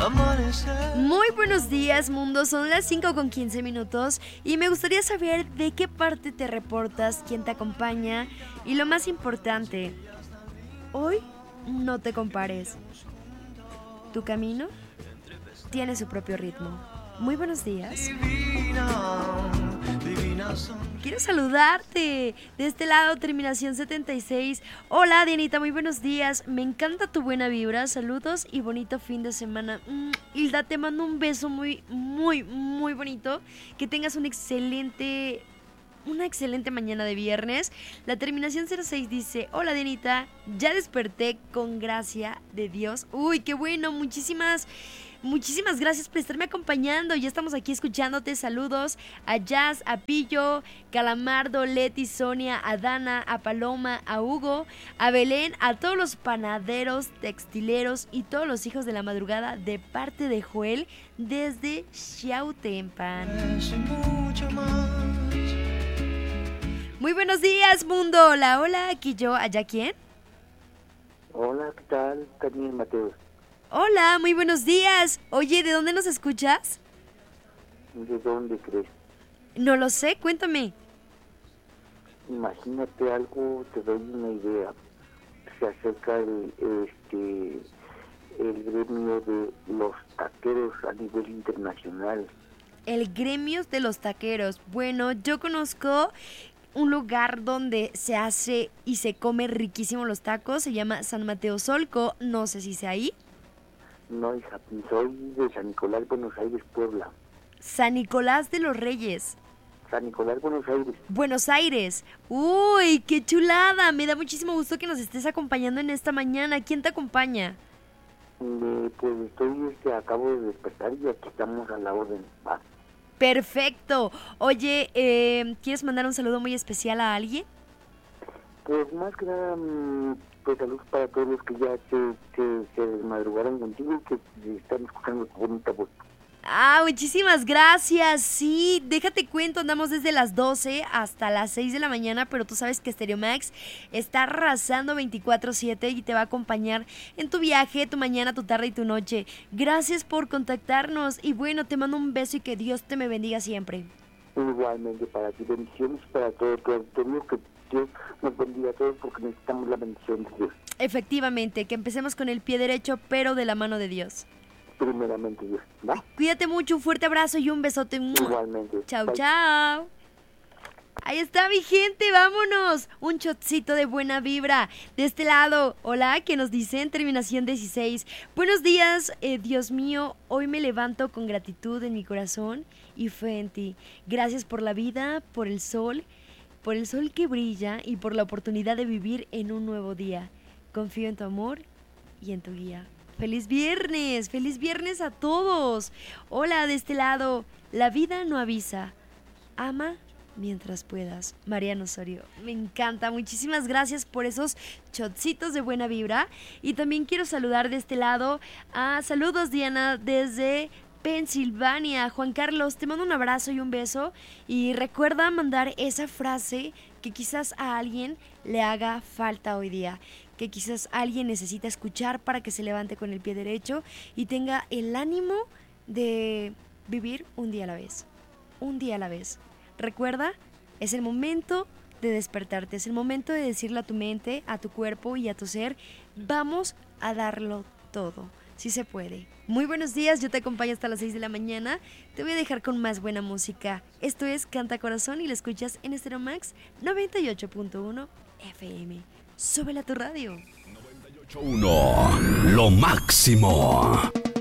Muy buenos días, mundo. Son las 5:15 y me gustaría saber de qué parte te reportas, quién te acompaña y lo más importante, hoy no te compares. Tu camino tiene su propio ritmo. Muy buenos días. Quiero saludarte. De este lado, terminación 76. Hola, Dianita, muy buenos días. Me encanta tu buena vibra. Saludos y bonito fin de semana. Hilda, te mando un beso muy bonito. Que tengas una excelente mañana de viernes. La terminación 06 dice: hola, Dianita, ya desperté con gracia de Dios. Uy, qué bueno, muchísimas gracias por estarme acompañando. Ya estamos aquí escuchándote. Saludos a Jazz, a Pillo, Calamardo, Leti, Sonia, a Dana, a Paloma, a Hugo, a Belén, a todos los panaderos, textileros y todos los hijos de la madrugada de parte de Joel desde Xiautempan. Muy buenos días, mundo. Hola, hola, aquí yo, ¿allá quién? Hola, ¿qué tal? Daniel Mateos. Hola, muy buenos días. Oye, ¿de dónde nos escuchas? ¿De dónde crees? No lo sé, cuéntame. Imagínate algo, te doy una idea. Se acerca el gremio de los taqueros a nivel internacional. El gremio de los taqueros. Bueno, yo conozco un lugar donde se hace y se come riquísimo los tacos. Se llama San Mateo Solco. No sé si sea ahí. No, hija, soy de San Nicolás, Buenos Aires, Puebla. San Nicolás de los Reyes. San Nicolás, Buenos Aires. Buenos Aires. Uy, qué chulada. Me da muchísimo gusto que nos estés acompañando en esta mañana. ¿Quién te acompaña? Pues estoy, acabo de despertar y aquí estamos a la orden. Va. Perfecto. Oye, ¿quieres mandar un saludo muy especial a alguien? Pues más que nada, pues saludos para todos los que ya se desmadrugaron contigo y que están escuchando tu bonita voz. Ah, muchísimas gracias. Sí, déjate cuento, andamos desde las 12 hasta las 6 de la mañana, pero tú sabes que Stereo Max está arrasando 24/7 y te va a acompañar en tu viaje, tu mañana, tu tarde y tu noche. Gracias por contactarnos y bueno, te mando un beso y que Dios te me bendiga siempre. Igualmente para ti, bendiciones para todo tu auditorio, que Dios nos bendiga a todos porque necesitamos la bendición de Dios. Efectivamente, que empecemos con el pie derecho, pero de la mano de Dios. Primeramente Dios, ¿va? Cuídate mucho, un fuerte abrazo y un besote. Igualmente. Chao, Bye. chao. Ahí está mi gente, vámonos. Un shotcito de buena vibra. De este lado, hola, que nos dicen terminación 16. Buenos días, Dios mío, hoy me levanto con gratitud en mi corazón y fe en ti. Gracias por la vida, por el sol que brilla y por la oportunidad de vivir en un nuevo día. Confío en tu amor y en tu guía. ¡Feliz viernes a todos! Hola, de este lado, la vida no avisa. Ama mientras puedas. Mariano Osorio, me encanta. Muchísimas gracias por esos shotcitos de buena vibra. Y también quiero saludar de este lado a saludos, Diana, desde Pensilvania. Juan Carlos, te mando un abrazo y un beso. Y recuerda mandar esa frase que quizás a alguien le haga falta hoy día, que quizás alguien necesita escuchar para que se levante con el pie derecho y tenga el ánimo de vivir un día a la vez. Un día a la vez. Recuerda, es el momento de despertarte, es el momento de decirle a tu mente, a tu cuerpo y a tu ser: vamos a darlo todo. Sí se puede. Muy buenos días, yo te acompaño hasta las 6 de la mañana. Te voy a dejar con más buena música. Esto es Canta Corazón y lo escuchas en Stereo Max 98.1 FM. Súbela a tu radio. 98.1, lo máximo.